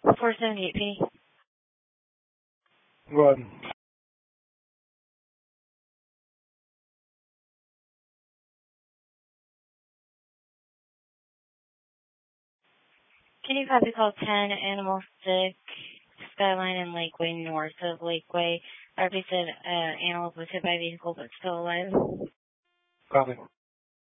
478P. Go ahead. Can you copy call 10 Animal Stick, Skyline and Lakeway, north of Lakeway? RP said animals was hit by a vehicle but still alive. Copy.